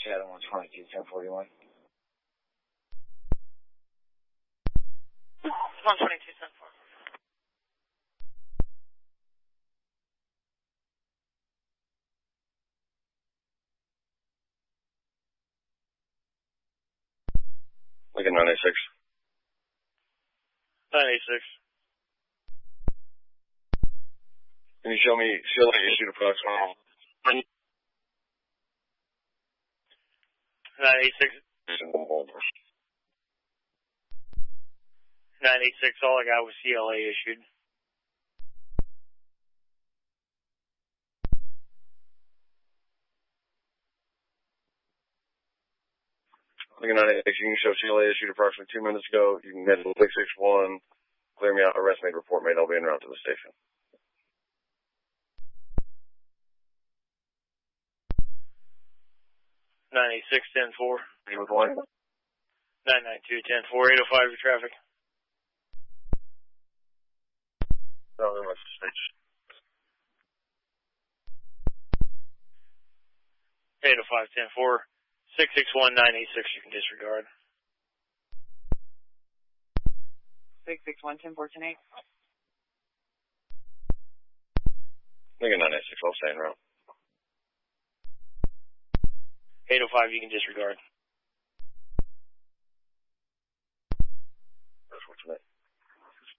Chatham 122, 1041. 122, 1041. Lincoln 986. 986. Can you show me CLA issued approximately? 986. 986, all I got was CLA issued. Lincoln 986, you can show CLA issued approximately 2 minutes ago. You can get to 661. Clear me out. Arrest made, report made. I'll be en route to the station. Nine 10-4. 801. 992, 10-4. 805, your traffic. No, very much the station. 805, 10-4. 661, 986, you can disregard. 661, 10-4, 10-8. Lincoln 986, I'll stay en route. 805, you can disregard.